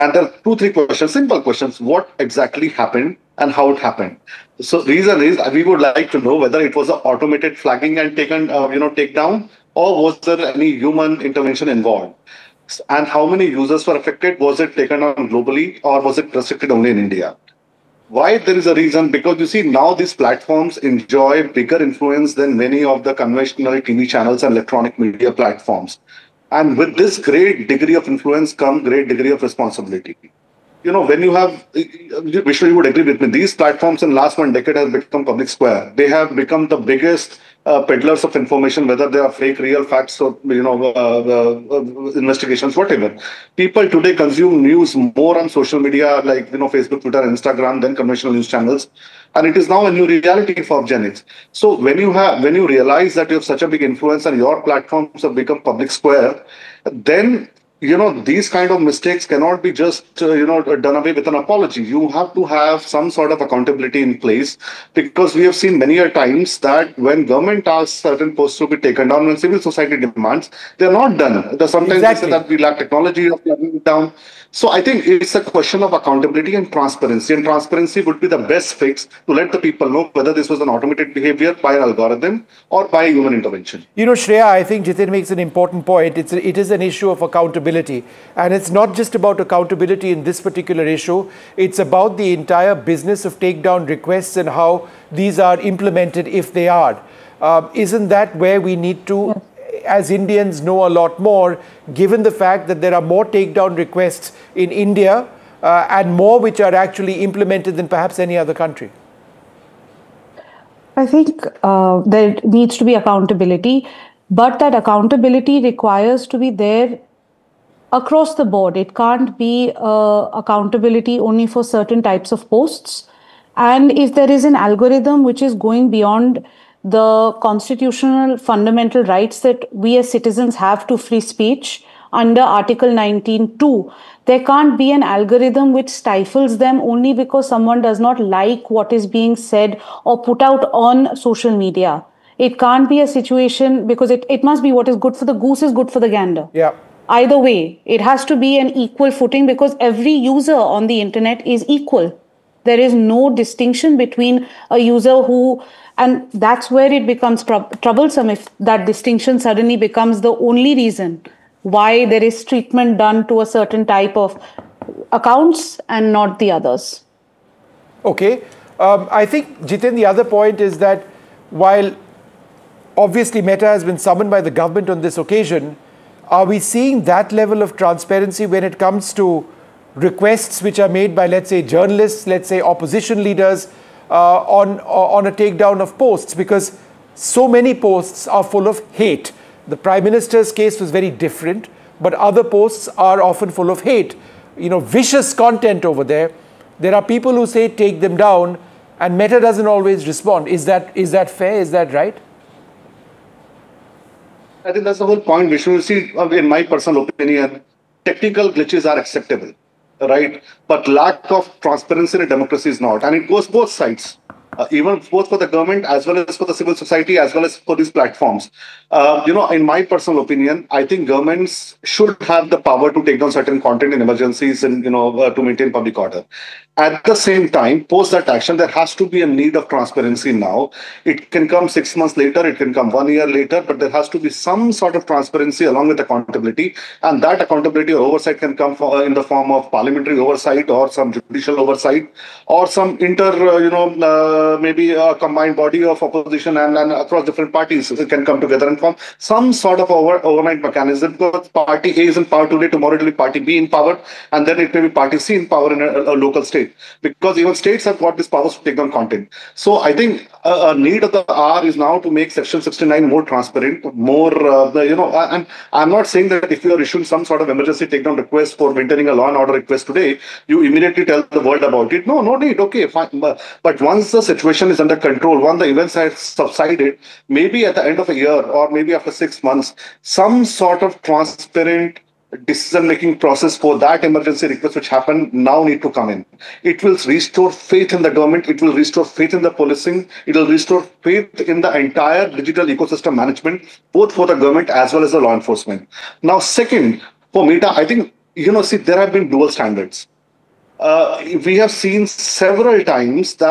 And there are two, three questions, simple questions. What exactly happened and how it happened? So reason is we would like to know whether it was an automated flagging and take down, or was there any human intervention involved? And how many users were affected? Was it taken on globally or was it restricted only in India? Why there is a reason? Because you see now these platforms enjoy bigger influence than many of the conventional TV channels and electronic media platforms. And with this great degree of influence come great degree of responsibility. When you have, Vishnu, you would agree with me, these platforms in last 1 decade have become public square. They have become the biggest peddlers of information, whether they are fake, real facts, or investigations, whatever. People today consume news more on social media like Facebook, Twitter, Instagram than conventional news channels, and it is now a new reality for Gen X. So when you realize that you have such a big influence and your platforms have become public square, then these kind of mistakes cannot be just done away with an apology. You have to have some sort of accountability in place, because we have seen many a times that when government asks certain posts to be taken down, when civil society demands, they're not done. Sometimes they say Exactly. that we lack technology of taking it down. So I think it's a question of accountability and transparency. And transparency would be the best fix to let the people know whether this was an automated behavior by an algorithm or by human intervention. Shreya, I think Jitin makes an important point. It is an issue of accountability. And it's not just about accountability in this particular issue. It's about the entire business of takedown requests and how these are implemented, if they are. Isn't that where we need to, as Indians, know a lot more, given the fact that there are more takedown requests in India and more which are actually implemented than perhaps any other country? I think there needs to be accountability, but that accountability requires to be there across the board. It can't be accountability only for certain types of posts. And if there is an algorithm which is going beyond the constitutional fundamental rights that we as citizens have to free speech under Article 19(2), there can't be an algorithm which stifles them only because someone does not like what is being said or put out on social media. It can't be a situation, because it must be what is good for the goose is good for the gander. Yeah. Either way, it has to be an equal footing, because every user on the internet is equal. There is no distinction between a user who, and that's where it becomes troublesome if that distinction suddenly becomes the only reason why there is treatment done to a certain type of accounts and not the others. Okay. I think, Jitin, the other point is that while obviously Meta has been summoned by the government on this occasion, are we seeing that level of transparency when it comes to requests which are made by, let's say, journalists, let's say opposition leaders on a takedown of posts? Because so many posts are full of hate. The Prime Minister's case was very different, but other posts are often full of hate. Vicious content over there. There are people who say take them down, and Meta doesn't always respond. Is that fair? Is that right? I think that's the whole point, Vishnu. See, in my personal opinion, technical glitches are acceptable, right? But lack of transparency in a democracy is not. And it goes both sides, even both for the government as well as for the civil society, as well as for these platforms. In my personal opinion, I think governments should have the power to take down certain content in emergencies and, to maintain public order. At the same time, post that action, there has to be a need of transparency now. It can come 6 months later, it can come 1 year later, but there has to be some sort of transparency along with accountability. And that accountability or oversight can come in the form of parliamentary oversight or some judicial oversight or some maybe a combined body of opposition and across different parties can come together and form some sort of overnight mechanism. Because party A is in power today, tomorrow it will be party B in power, and then it may be party C in power in a local state. Because even states have got this powers to take down content. So I think a need of the hour is now to make Section 69 more transparent, more, and I'm not saying that if you are issuing some sort of emergency takedown request for maintaining a law and order request today, you immediately tell the world about it. No need. Okay, fine. But once the situation is under control, once the events have subsided, maybe at the end of a year or maybe after 6 months, some sort of transparent decision-making process for that emergency request which happened now need to come in. It will restore faith in the government. It will restore faith in the policing. It will restore faith in the entire digital ecosystem management, both for the government as well as the law enforcement. Now, second, for Meta, I think see, there have been dual standards. We have seen several times that